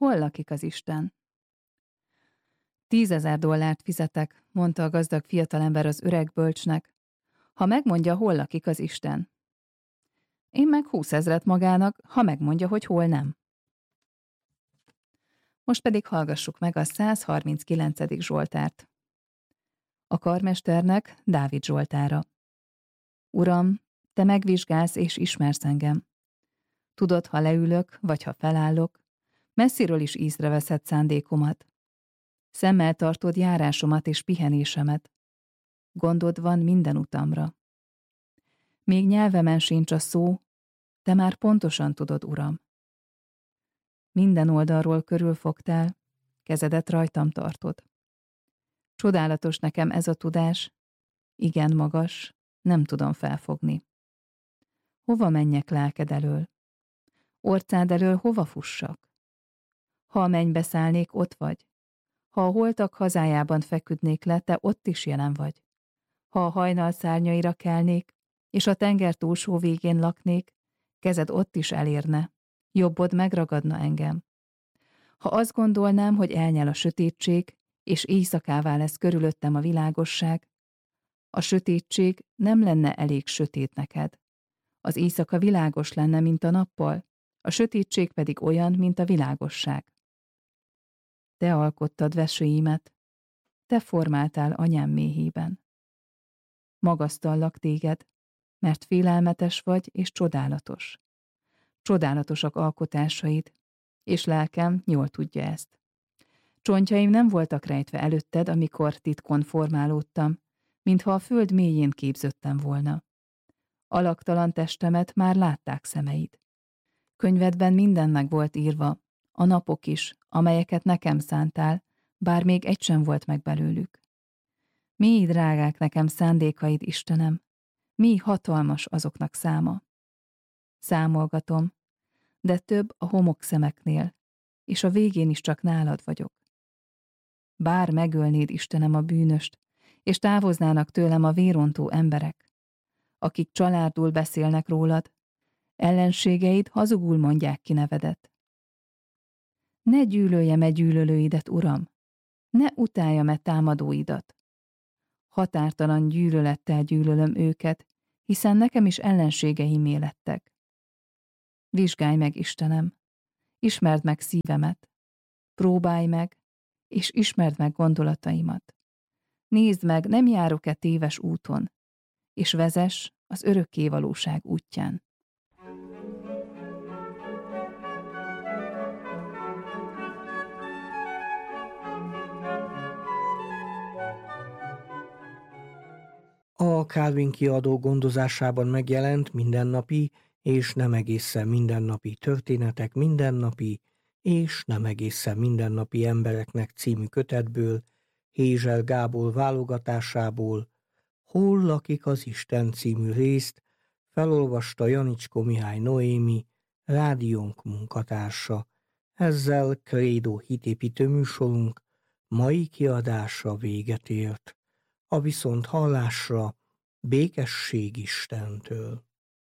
Hol lakik az Isten? $10,000 fizetek, mondta a gazdag fiatalember az öreg bölcsnek, ha megmondja, hol lakik az Isten. Én meg 20,000 magának, ha megmondja, hogy hol nem. Most pedig hallgassuk meg a 139. Zsoltárt. A karmesternek Dávid zsoltára. Uram, te megvizsgálsz és ismersz engem. Tudod, ha leülök, vagy ha felállok, messziről is észreveszed szándékomat. Szemmel tartod járásomat és pihenésemet. Gondod van minden utamra. Még nyelvemen sincs a szó, te már pontosan tudod, Uram. Minden oldalról körülfogtál, kezedet rajtam tartod. Csodálatos nekem ez a tudás, igen magas, nem tudom felfogni. Hova menjek lelked elől? Orcád elől hova fussak? Ha a mennybe szállnék, ott vagy. Ha a holtak hazájában feküdnék le, te ott is jelen vagy. Ha a hajnal szárnyaira kelnék, és a tenger túlsó végén laknék, kezed ott is elérne, jobbod megragadna engem. Ha azt gondolnám, hogy elnyel a sötétség, és éjszakává lesz körülöttem a világosság, a sötétség nem lenne elég sötét neked. Az éjszaka világos lenne, mint a nappal, a sötétség pedig olyan, mint a világosság. Te alkottad veséimet, te formáltál anyám méhében. Magasztallak téged, mert félelmetes vagy és csodálatos. Csodálatosak alkotásaid, és lelkem jól tudja ezt. Csontjaim nem voltak rejtve előtted, amikor titkon formálódtam, mintha a föld mélyén képződtem volna. Alaktalan testemet már látták szemeid. Könyvedben minden meg volt írva, a napok is, amelyeket nekem szántál, bár még egy sem volt meg belőlük. Mi drágák nekem szándékaid, Istenem, mi hatalmas azoknak száma. Számolgatom, de több a homokszemeknél, és a végén is csak nálad vagyok. Bár megölnéd, Istenem, a bűnöst, és távoznának tőlem a vérontó emberek, akik családul beszélnek rólad, ellenségeid hazugul mondják ki nevedet. Ne gyűlöljem-e gyűlölőidet, Uram, ne utáljam-e támadóidat. Határtalan gyűlölettel gyűlölöm őket, hiszen nekem is ellenségeimé lettek. Vizsgálj meg, Istenem, ismerd meg szívemet, próbálj meg, és ismerd meg gondolataimat. Nézd meg, nem járok-e téves úton, és vezess az örökké valóság útján. A Calvin kiadó gondozásában megjelent Mindennapi és nem egészen mindennapi történetek mindennapi és nem egészen mindennapi embereknek című kötetből, Hézsel Gábor válogatásából Hol lakik az Isten című részt felolvasta Janicskó Mihály Noémi, rádiónk munkatársa. Ezzel Krédó hitépítő műsorunk mai kiadása véget ért. A viszonthallásra békesség Istentől.